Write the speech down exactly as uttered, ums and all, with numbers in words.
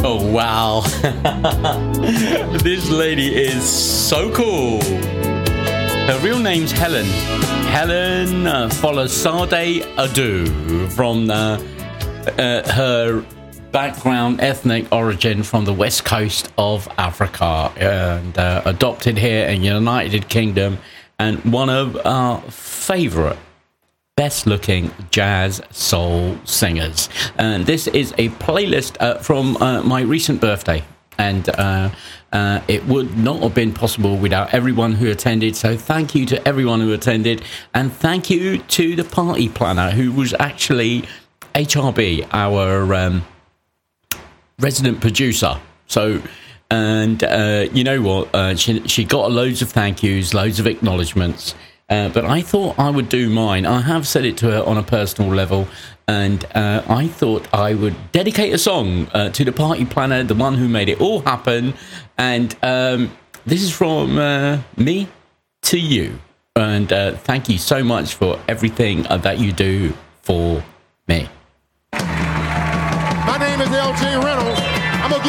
Oh, wow. This lady is so cool. Her real name's Helen. Helen uh, Folasade Adu from uh, uh, her background, ethnic origin from the west coast of Africa, and uh, adopted here in the United Kingdom, and one of our favourite best looking jazz soul singers. And this is a playlist uh, from uh, my recent birthday, and uh, uh, it would not have been possible without everyone who attended, so thank you to everyone who attended, and thank you to the party planner, who was actually H R B, our um, resident producer. So, and uh, you know what, uh, she, she got loads of thank yous, loads of acknowledgements. Uh, but I thought I would do mine. I have said it to her on a personal level, and uh, I thought I would dedicate a song uh, to the party planner, the one who made it all happen. And um, this is from uh, me to you. And uh, thank you so much for everything uh, that you do for me. My name is L J Reynolds.